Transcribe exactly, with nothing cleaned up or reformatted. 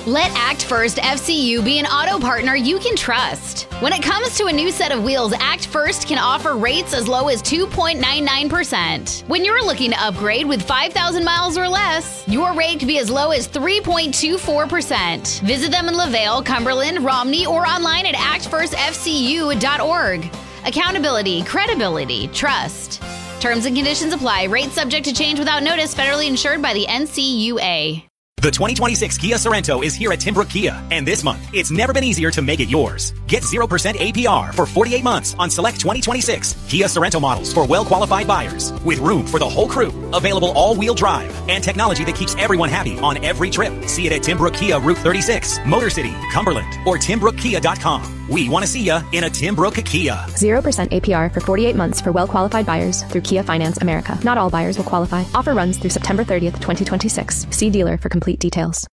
Let Act First F C U be an auto partner you can trust. When it comes to a new set of wheels, Act First can offer rates as low as two point nine nine percent. When you're looking to upgrade with five thousand miles or less, your rate could be as low as three point two four percent. Visit them in LaVale, Cumberland, Romney, or online at act first f c u dot org. Accountability, credibility, trust. Terms and conditions apply. Rates subject to change without notice. Federally insured by the N C U A. The twenty twenty-six Kia Sorento is here at Timbrook Kia, and this month, it's never been easier to make it yours. Get zero percent A P R for forty-eight months on select twenty twenty-six Kia Sorento models for well-qualified buyers, with room for the whole crew, available all-wheel drive, and technology that keeps everyone happy on every trip. See it at Timbrook Kia Route thirty-six, Motor City, Cumberland, or timbrook kia dot com. We want to see ya in a Timbrook Kia. zero percent A P R for forty-eight months for well-qualified buyers through Kia Finance America. Not all buyers will qualify. Offer runs through September thirtieth, twenty twenty-six. See dealer for complete details.